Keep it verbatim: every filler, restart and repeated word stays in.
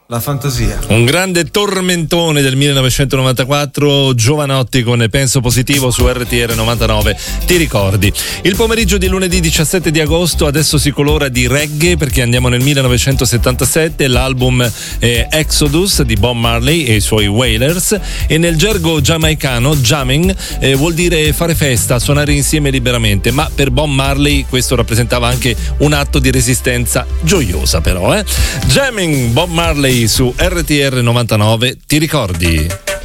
La fantasia. Un grande tormentone del millenovecentonovantaquattro, Giovanotti con Penso Positivo su R T R novantanove, ti ricordi? Il pomeriggio di lunedì diciassette di agosto adesso si colora di reggae perché andiamo nel millenovecentosettantasette, l'album è Exodus di Bob Marley e i suoi Wailers, e nel gergo giamaicano jamming eh, vuol dire fare festa, suonare insieme liberamente, ma per Bob Marley questo rappresentava anche un atto di resistenza gioiosa però, eh? Jamming, Bob Marley su R T R novantanove, ti ricordi?